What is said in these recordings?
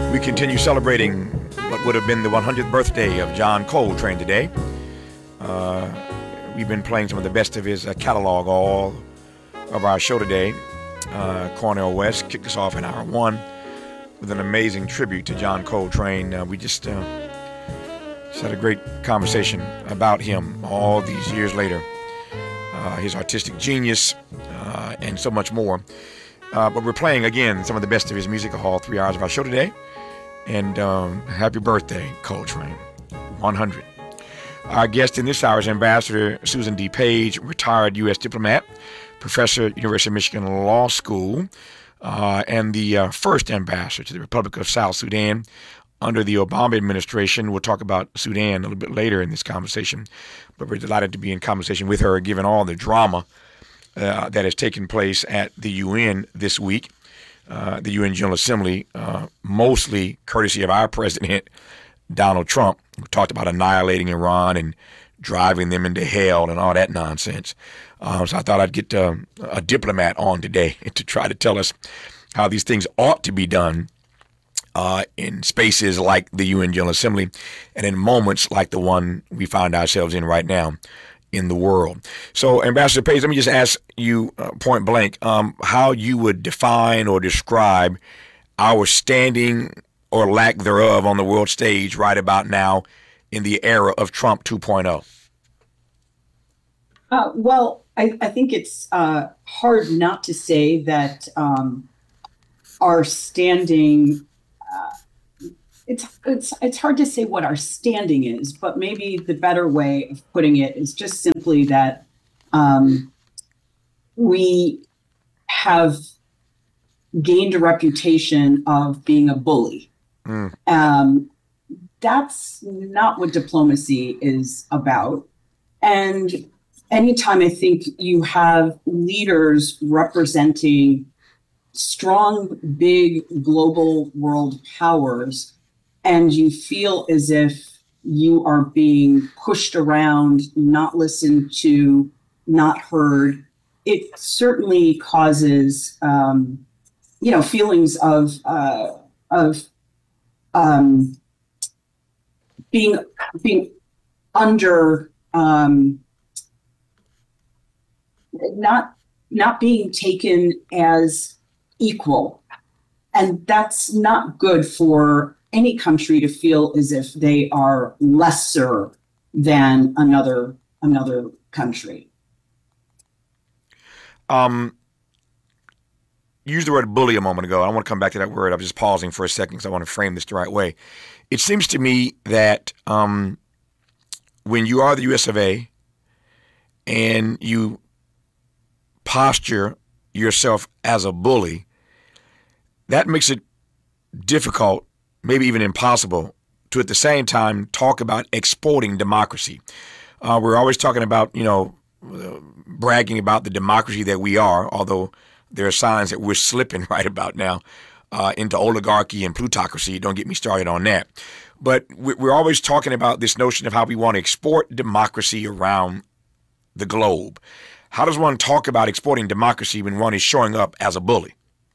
We continue celebrating what would have been the 100th birthday of John Coltrane today. We've been playing some of the best of his catalog all of our show today. Cornel West kicked us off in hour one with an amazing tribute to John Coltrane. We just had a great conversation about him all these years later, his artistic genius, and so much more. But we're playing again some of the best of his music all 3 hours of our show today. And happy birthday, Coltrane, 100. Our guest in this hour is Ambassador Susan D. Page, retired U.S. diplomat, professor at University of Michigan Law School, and the first ambassador to the Republic of South Sudan under the Obama administration. We'll talk about Sudan a little bit later in this conversation, but we're delighted to be in conversation with her, given all the drama that has taken place at the UN this week. The UN General Assembly, mostly courtesy of our president, Donald Trump, who talked about annihilating Iran and driving them into hell and all that nonsense. So I thought I'd get a diplomat on today to try to tell us how these things ought to be done in spaces like the UN General Assembly and in moments like the one we find ourselves in right now in the world. So, Ambassador Page, let me just ask you point blank how you would define or describe our standing or lack thereof on the world stage right about now in the era of Trump 2.0. Well, I think it's hard not to say that our standing, it's hard to say what our standing is, but maybe the better way of putting it is just simply that we have gained a reputation of being a bully. That's not what diplomacy is about. And anytime I think you have leaders representing strong, big global world powers, and you feel as if you are being pushed around, not listened to, not heard, it certainly causes, feelings of being under, not being taken as equal. And that's not good for any country to feel as if they are lesser than another country. You used the word bully a moment ago. I want to come back to that word. I'm just pausing for a second because I want to frame this the right way. It seems to me that when you are the U.S. of A. and you posture yourself as a bully, that makes it difficult, maybe even impossible, to at the same time talk about exporting democracy. We're always talking about, bragging about the democracy that we are, although there are signs that we're slipping right about now into oligarchy and plutocracy. Don't get me started on that. But we're always talking about this notion of how we want to export democracy around the globe. How does one talk about exporting democracy when one is showing up as a bully?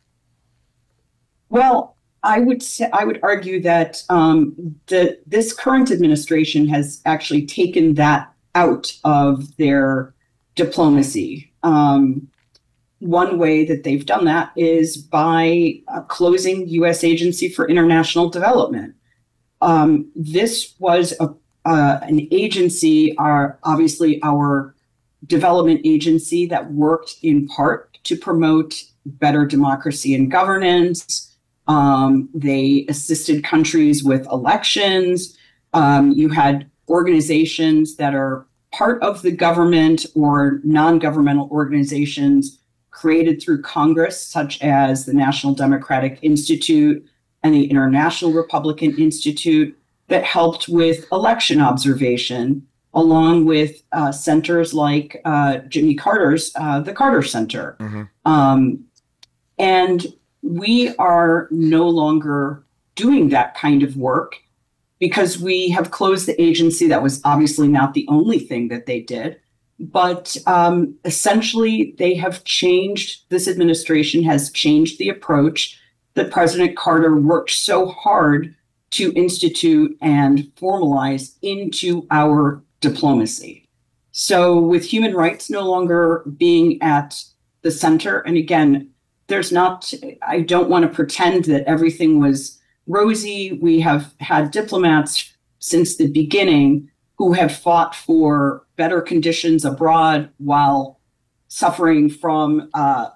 Well, I would argue that this current administration has actually taken that out of their diplomacy. One way that they've done that is by closing U.S. Agency for International Development. This was an agency, obviously our development agency, that worked in part to promote better democracy and governance. They assisted countries with elections. You had organizations that are part of the government or non-governmental organizations created through Congress, such as the National Democratic Institute and the International Republican Institute, that helped with election observation, along with centers like Jimmy Carter's, the Carter Center. Mm-hmm. And we are no longer doing that kind of work because we have closed the agency. That was obviously not the only thing that they did. But essentially, they have changed, this administration has changed the approach that President Carter worked so hard to institute and formalize into our diplomacy. So with human rights no longer being at the center, and again, I don't want to pretend that everything was rosy. We have had diplomats since the beginning who have fought for better conditions abroad while suffering from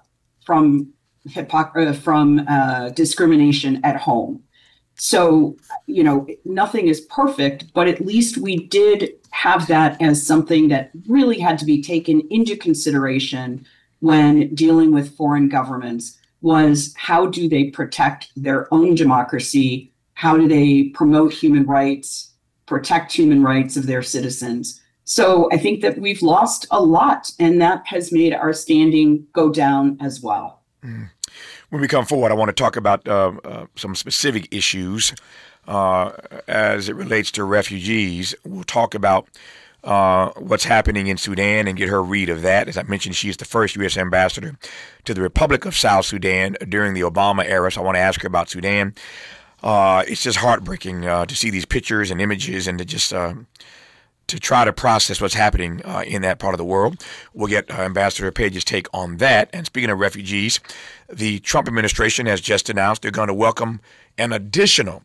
discrimination at home. So, nothing is perfect, but at least we did have that as something that really had to be taken into consideration when dealing with foreign governments, was how do they protect their own democracy? How do they promote human rights, protect human rights of their citizens? So I think that we've lost a lot, and that has made our standing go down as well. When we come forward, I want to talk about some specific issues as it relates to refugees. We'll talk about what's happening in Sudan and get her read of that. As I mentioned, she is the first U.S. ambassador to the Republic of South Sudan during the Obama era, so I want to ask her about Sudan. It's just heartbreaking to see these pictures and images and to just to try to process what's happening in that part of the world. We'll get Ambassador Page's take on that. And speaking of refugees, the Trump administration has just announced they're going to welcome an additional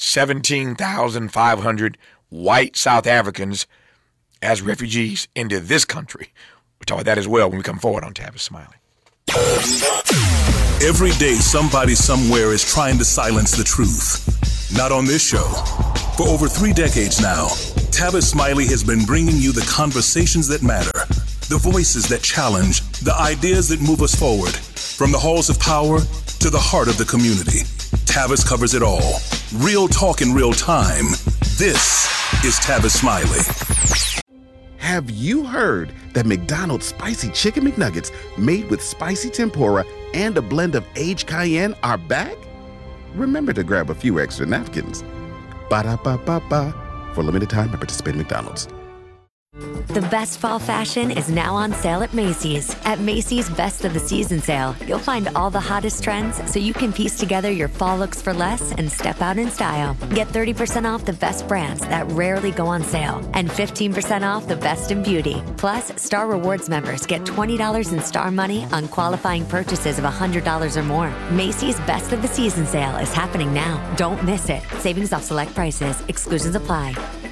17,500 white South Africans as refugees into this country. We'll talk about that as well when we come forward on Tavis Smiley. Every day, somebody somewhere is trying to silence the truth. Not on this show. For over 3 decades now, Tavis Smiley has been bringing you the conversations that matter, the voices that challenge, the ideas that move us forward. From the halls of power to the heart of the community, Tavis covers it all. Real talk in real time. This is Tavis Smiley. Have you heard that McDonald's Spicy Chicken McNuggets made with spicy tempura and a blend of aged cayenne are back? Remember to grab a few extra napkins. Ba-da-ba-ba-ba. For a limited time at participating McDonald's. The best fall fashion is now on sale at Macy's. At Macy's Best of the Season sale, you'll find all the hottest trends so you can piece together your fall looks for less and step out in style. Get 30% off the best brands that rarely go on sale and 15% off the best in beauty. Plus, Star Rewards members get $20 in Star Money on qualifying purchases of $100 or more. Macy's Best of the Season sale is happening now. Don't miss it. Savings off select prices. Exclusions apply.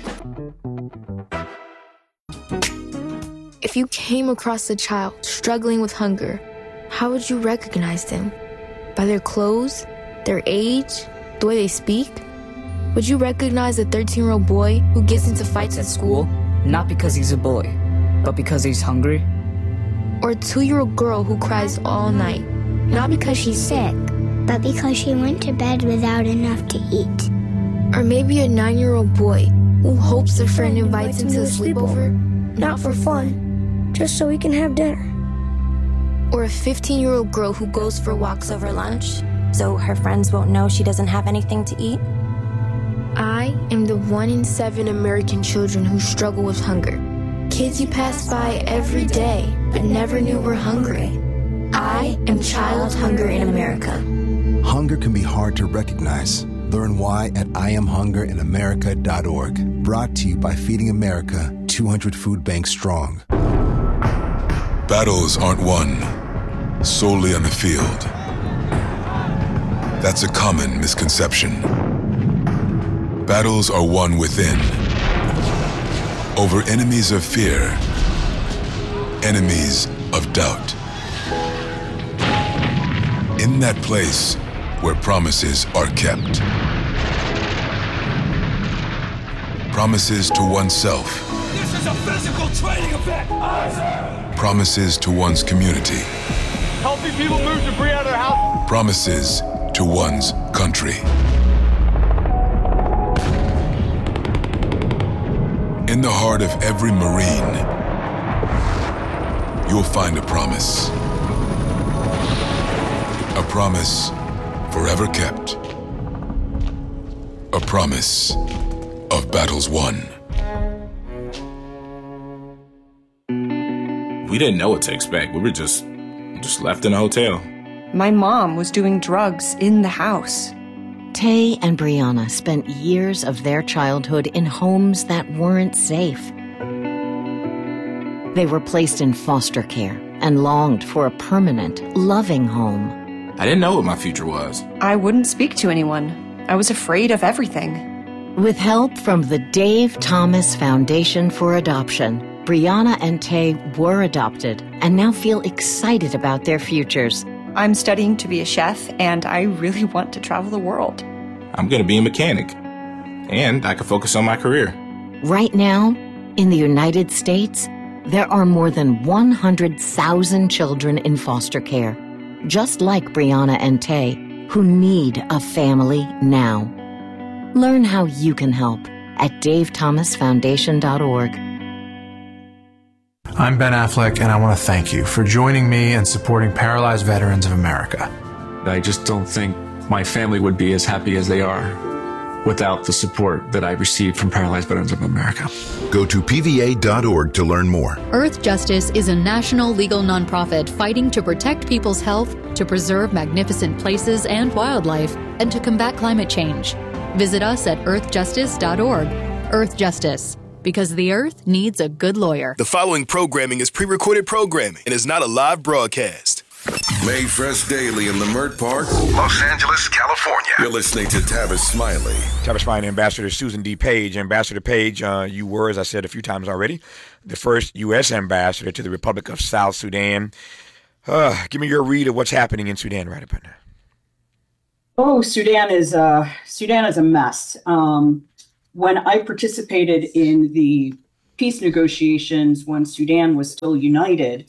If you came across a child struggling with hunger, how would you recognize them? By their clothes, their age, the way they speak? Would you recognize a 13-year-old boy who gets into fights at school? Not because he's a boy, but because he's hungry? Or a 2-year-old girl who cries all night? Not because she's sick, but because she went to bed without enough to eat. Or maybe a 9-year-old boy who hopes a friend invites him to a sleepover? Not for fun, just so we can have dinner. Or a 15-year-old girl who goes for walks over lunch, so her friends won't know she doesn't have anything to eat? I am the 1 in 7 American children who struggle with hunger. Kids you pass by every day, but never knew were hungry. I am Child Hunger in America. Hunger can be hard to recognize. Learn why at IamHungerInAmerica.org. Brought to you by Feeding America, 200 food banks strong. Battles aren't won solely on the field. That's a common misconception. Battles are won within, over enemies of fear, enemies of doubt. In that place where promises are kept. Promises to oneself. This is a physical training event! Promises to one's community. Helping people move debris out of their house. Promises to one's country. In the heart of every Marine, you'll find a promise. A promise forever kept. A promise of battles won. We didn't know what to expect. We were just left in a hotel. My mom was doing drugs in the house. Tay and Brianna spent years of their childhood in homes that weren't safe. They were placed in foster care and longed for a permanent, loving home. I didn't know what my future was. I wouldn't speak to anyone. I was afraid of everything. With help from the Dave Thomas Foundation for Adoption, Brianna and Tay were adopted and now feel excited about their futures. I'm studying to be a chef, and I really want to travel the world. I'm going to be a mechanic, and I can focus on my career. Right now, in the United States, there are more than 100,000 children in foster care, just like Brianna and Tay, who need a family now. Learn how you can help at davethomasfoundation.org. I'm Ben Affleck, and I want to thank you for joining me and supporting Paralyzed Veterans of America. I just don't think my family would be as happy as they are without the support that I received from Paralyzed Veterans of America. Go to PVA.org to learn more. Earth Justice is a national legal nonprofit fighting to protect people's health, to preserve magnificent places and wildlife, and to combat climate change. Visit us at earthjustice.org. Earth Justice. Because the Earth needs a good lawyer. The following programming is pre-recorded programming and is not a live broadcast. Made fresh daily in Leimert Park, Los Angeles, California. You're listening to Tavis Smiley. Tavis Smiley, Ambassador Susan D. Page. Ambassador Page, you were, as I said a few times already, the first U.S. ambassador to the Republic of South Sudan. Give me your read of what's happening in Sudan right about now. Oh, Sudan is a mess. When I participated in the peace negotiations when Sudan was still united,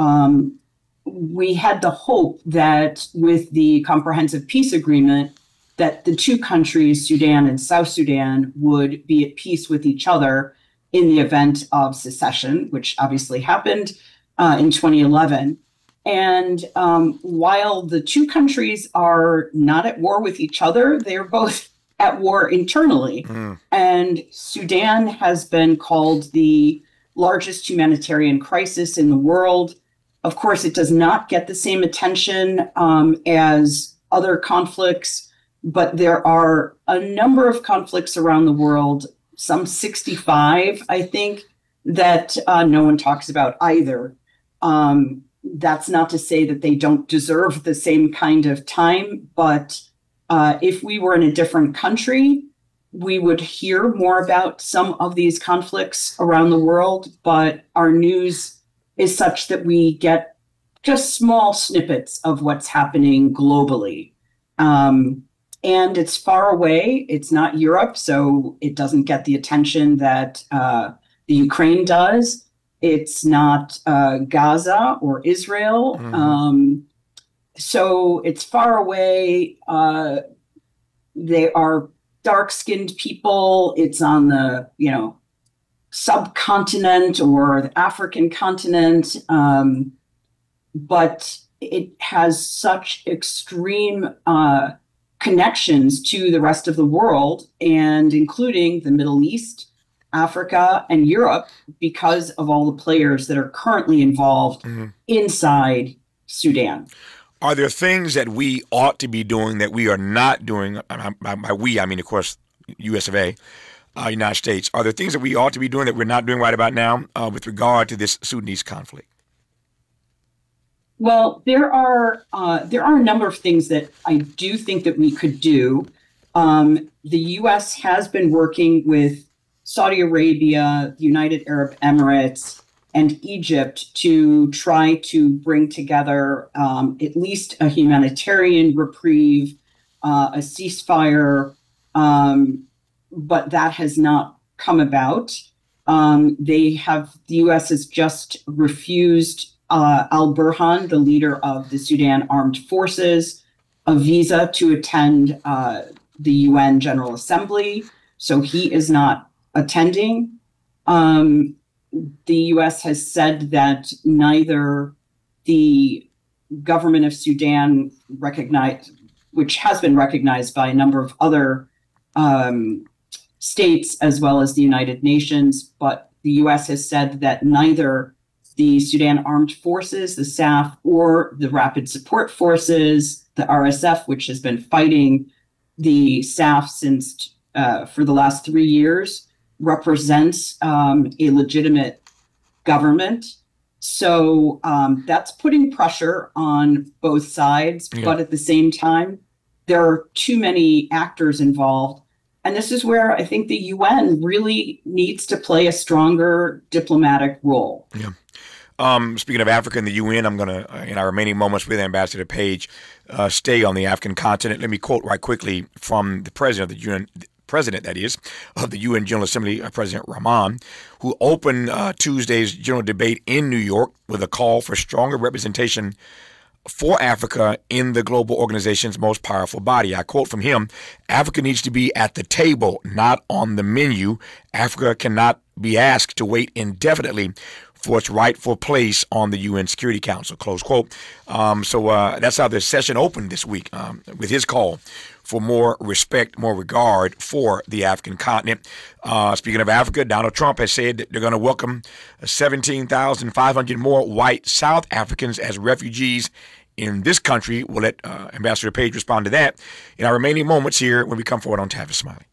we had the hope that with the comprehensive peace agreement, that the two countries, Sudan and South Sudan, would be at peace with each other in the event of secession, which obviously happened in 2011. And while the two countries are not at war with each other, they're both at war internally. And Sudan has been called the largest humanitarian crisis in the world. Of course, it does not get the same attention as other conflicts, but there are a number of conflicts around the world, some 65, I think, that no one talks about either. That's not to say that they don't deserve the same kind of time, but if we were in a different country, we would hear more about some of these conflicts around the world, but our news is such that we get just small snippets of what's happening globally. And it's far away. It's not Europe, so it doesn't get the attention that the Ukraine does. It's not Gaza or Israel. So it's far away. They are dark-skinned people. It's on the, subcontinent or the African continent. But it has such extreme connections to the rest of the world, and including the Middle East, Africa, and Europe, because of all the players that are currently involved inside Sudan. Are there things that we ought to be doing that we are not doing? By we, I mean, of course, U.S. of A., United States. Are there things that we ought to be doing that we're not doing right about now with regard to this Sudanese conflict? Well, there are a number of things that I do think that we could do. The U.S. has been working with Saudi Arabia, the United Arab Emirates, and Egypt to try to bring together at least a humanitarian reprieve, a ceasefire, but that has not come about. The U.S. has just refused al-Burhan, the leader of the Sudan Armed Forces, a visa to attend the UN General Assembly, so he is not attending. The U.S. has said that neither the government of Sudan which has been recognized by a number of other states as well as the United Nations, but the U.S. has said that neither the Sudan Armed Forces, the SAF, or the Rapid Support Forces, the RSF, which has been fighting the SAF since for the last 3 years, represents a legitimate government. So that's putting pressure on both sides, but at the same time, there are too many actors involved. And this is where I think the UN really needs to play a stronger diplomatic role. Yeah. Speaking of Africa and the UN, I'm going to, in our remaining moments with Ambassador Page, stay on the African continent. Let me quote right quickly from the president of the UN, of the UN General Assembly, President Rahman, who opened Tuesday's general debate in New York with a call for stronger representation for Africa in the global organization's most powerful body. I quote from him, "Africa needs to be at the table, not on the menu. Africa cannot be asked to wait indefinitely for its rightful place on the UN Security Council," close quote. So that's how the session opened this week, with his call for more respect, more regard for the African continent. Speaking of Africa, Donald Trump has said that they're going to welcome 17,500 more white South Africans as refugees in this country. We'll let Ambassador Page respond to that in our remaining moments here when we come forward on Tavis Smiley.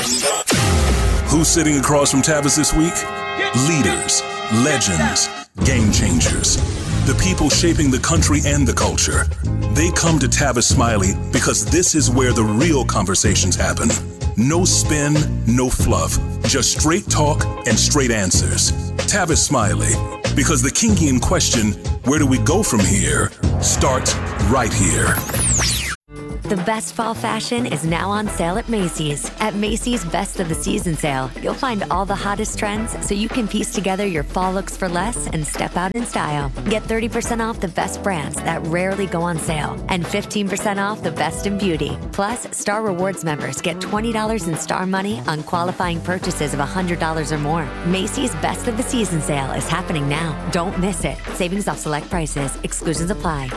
Who's sitting across from Tavis this week? Leaders, legends, game changers. The people shaping the country and the culture. They come to Tavis Smiley because this is where the real conversations happen. No spin, no fluff, just straight talk and straight answers. Tavis Smiley, because the kinky question, where do we go from here, starts right here. The best fall fashion is now on sale at Macy's. At Macy's Best of the Season sale, you'll find all the hottest trends so you can piece together your fall looks for less and step out in style. Get 30% off the best brands that rarely go on sale and 15% off the best in beauty. Plus, Star Rewards members get $20 in Star money on qualifying purchases of $100 or more. Macy's Best of the Season sale is happening now. Don't miss it. Savings off select prices. Exclusions apply.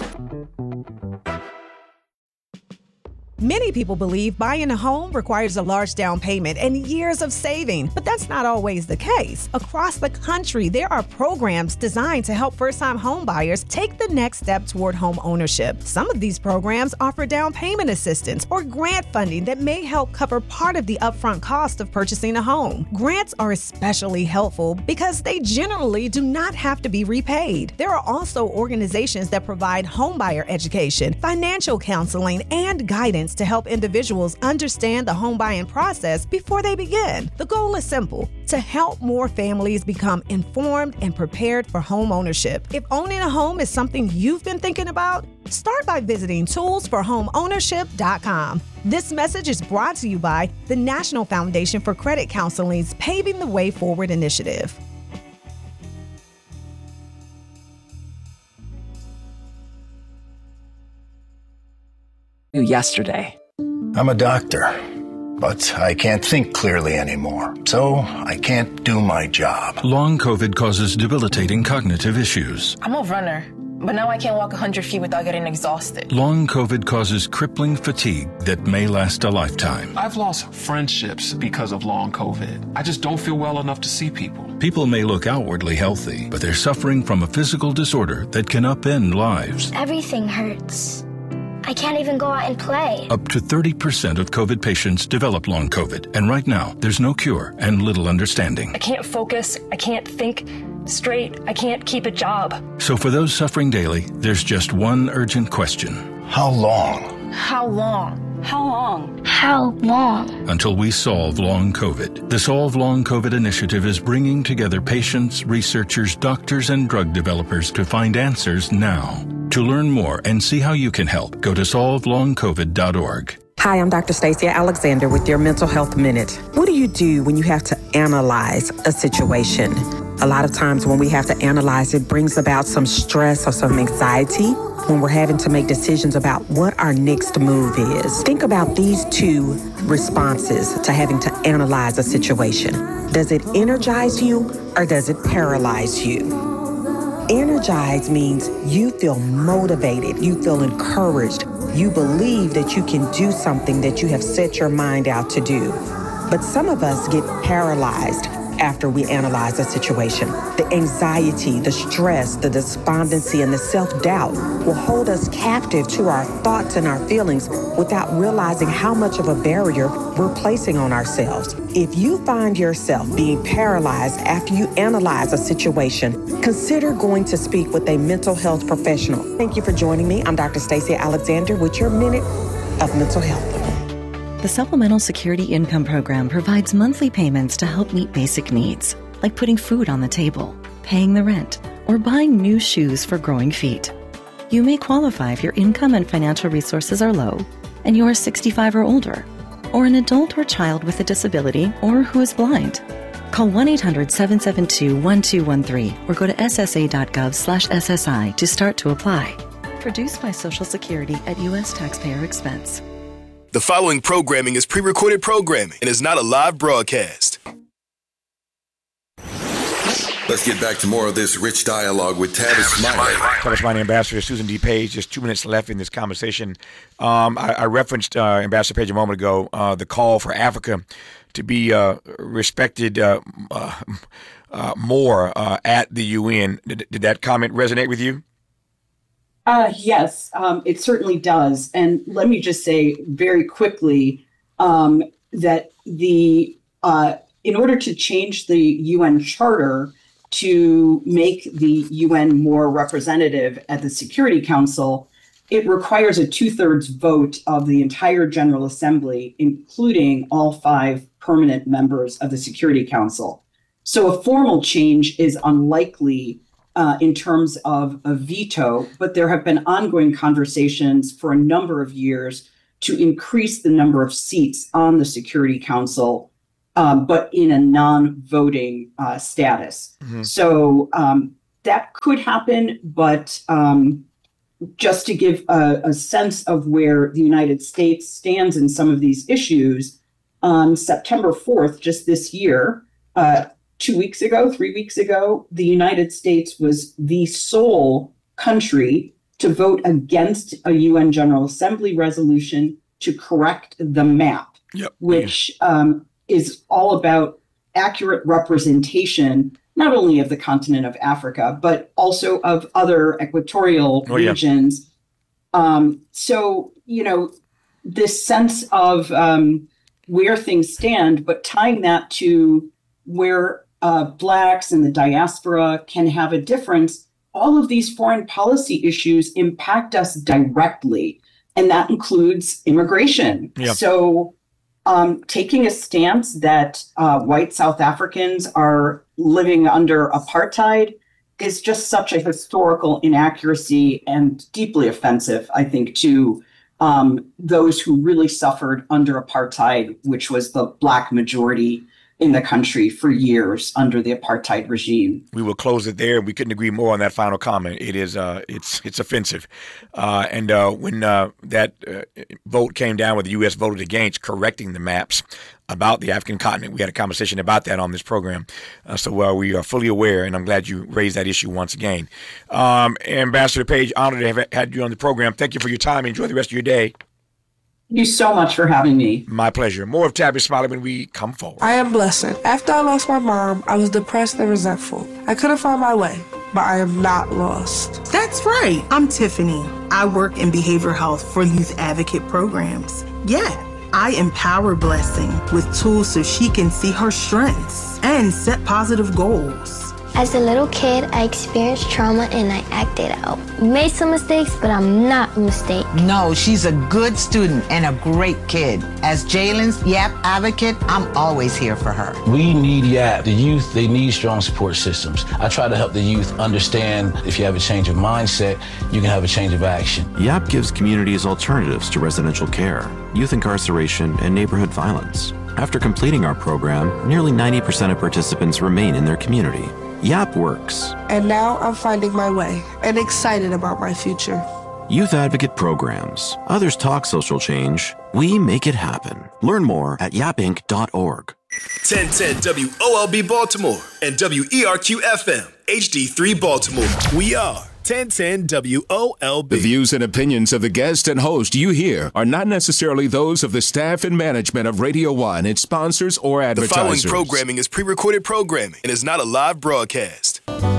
Many people believe buying a home requires a large down payment and years of saving, but that's not always the case. Across the country, there are programs designed to help first-time home buyers take the next step toward home ownership. Some of these programs offer down payment assistance or grant funding that may help cover part of the upfront cost of purchasing a home. Grants are especially helpful because they generally do not have to be repaid. There are also organizations that provide homebuyer education, financial counseling, and guidance to help individuals understand the home buying process before they begin. The goal is simple: to help more families become informed and prepared for home ownership. If owning a home is something you've been thinking about, start by visiting toolsforhomeownership.com. This message is brought to you by the National Foundation for Credit Counseling's Paving the Way Forward initiative. Yesterday. I'm a doctor, but I can't think clearly anymore, so I can't do my job. Long COVID causes debilitating cognitive issues. I'm a runner, but now I can't walk 100 feet without getting exhausted. Long COVID causes crippling fatigue that may last a lifetime. I've lost friendships because of long COVID. I just don't feel well enough to see people. People may look outwardly healthy, but they're suffering from a physical disorder that can upend lives. Everything hurts. I can't even go out and play. Up to 30% of COVID patients develop long COVID, and right now, there's no cure and little understanding. I can't focus. I can't think straight. I can't keep a job. So for those suffering daily, there's just one urgent question. How long? How long? How long? How long? Until we solve long COVID. The Solve Long COVID initiative is bringing together patients, researchers, doctors, and drug developers to find answers now. To learn more and see how you can help, go to solvelongcovid.org. Hi, I'm Dr. Stacia Alexander with your Mental Health Minute. What do you do when you have to analyze a situation? A lot of times when we have to analyze, it brings about some stress or some anxiety when we're having to make decisions about what our next move is. Think about these two responses to having to analyze a situation. Does it energize you or does it paralyze you? Energize means you feel motivated, you feel encouraged, you believe that you can do something that you have set your mind out to do. But some of us get paralyzed after we analyze a situation. The anxiety, the stress, the despondency, and the self-doubt will hold us captive to our thoughts and our feelings without realizing how much of a barrier we're placing on ourselves. If you find yourself being paralyzed after you analyze a situation, consider going to speak with a mental health professional. Thank you for joining me. I'm Dr. Stacey Alexander with your Minute of Mental Health. The Supplemental Security Income Program provides monthly payments to help meet basic needs, like putting food on the table, paying the rent, or buying new shoes for growing feet. You may qualify if your income and financial resources are low, and you are 65 or older, or an adult or child with a disability, or who is blind. Call 1-800-772-1213 or go to ssa.gov/SSI to start to apply. Produced by Social Security at U.S. taxpayer expense. The following programming is pre-recorded programming and is not a live broadcast. Let's get back to more of this rich dialogue with Tavis Smiley. Tavis Smiley, Ambassador Susan D. Page. Just 2 minutes left in this conversation. I referenced Ambassador Page a moment ago, the call for Africa to be respected more at the UN. Did that comment resonate with you? Yes, it certainly does. And let me just say very quickly that in order to change the UN Charter to make the UN more representative at the Security Council, it requires a 2/3 vote of the entire General Assembly, including all 5 permanent members of the Security Council. So a formal change is unlikely in terms of a veto, but there have been ongoing conversations for a number of years to increase the number of seats on the Security Council, but in a non-voting status. Mm-hmm. So that could happen, but just to give a sense of where the United States stands in some of these issues, on September 4th, just this year, 3 weeks ago, the United States was the sole country to vote against a UN General Assembly resolution to correct the map, which is all about accurate representation, not only of the continent of Africa, but also of other equatorial regions. So, this sense of where things stand, but tying that to where Blacks and the diaspora can have a difference, all of these foreign policy issues impact us directly, and that includes immigration. Yep. So taking a stance that white South Africans are living under apartheid is just such a historical inaccuracy and deeply offensive, I think, to those who really suffered under apartheid, which was the Black majority in the country for years under the apartheid regime. We will close it there. We couldn't agree more on that final comment. It is, it's offensive. And when that vote came down, where the U.S. voted against correcting the maps about the African continent, we had a conversation about that on this program. So we are fully aware, and I'm glad you raised that issue once again. Ambassador Page, honored to have had you on the program. Thank you for your time. Enjoy the rest of your day. Thank you so much for having me. My pleasure. More of Tavis Smiley when we come forward. I am Blessing. After I lost my mom, I was depressed and resentful. I couldn't find my way, but I am not lost. That's right. I'm Tiffany. I work in behavioral health for youth advocate programs. Yeah, I empower Blessing with tools so she can see her strengths and set positive goals. As a little kid, I experienced trauma and I acted out. Made some mistakes, but I'm not a mistake. No, she's a good student and a great kid. As Jalen's YAP advocate, I'm always here for her. We need YAP. The youth, they need strong support systems. I try to help the youth understand if you have a change of mindset, you can have a change of action. YAP gives communities alternatives to residential care, youth incarceration, and neighborhood violence. After completing our program, nearly 90% of participants remain in their community. YAP works. And now I'm finding my way and excited about my future. Youth Advocate Programs. Others talk social change. We make it happen. Learn more at yapinc.org. 1010 WOLB Baltimore and WERQ FM HD3 Baltimore. We are 1010 WOLB. The views and opinions of the guest and host you hear are not necessarily those of the staff and management of Radio 1, its sponsors, or The advertisers. following programming is pre-recorded programming and is not a live broadcast.